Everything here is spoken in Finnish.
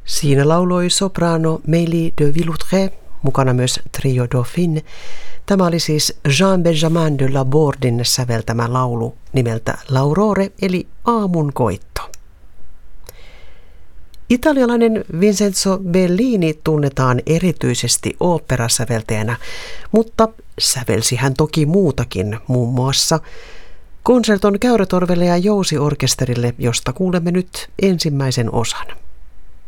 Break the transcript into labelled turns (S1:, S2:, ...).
S1: Siinä lauloi soprano Mélie de Villautré, mukana myös Trio Dauphine. Tämä oli siis Jean-Benjamin de Labordin säveltämä laulu nimeltä L'Aurore eli aamun koitto. Italialainen Vincenzo Bellini tunnetaan erityisesti oopperasäveltäjänä, mutta sävelsi hän toki muutakin, muun muassa konserton käyrätorvelle ja jousiorkesterille, josta kuulemme nyt ensimmäisen osan.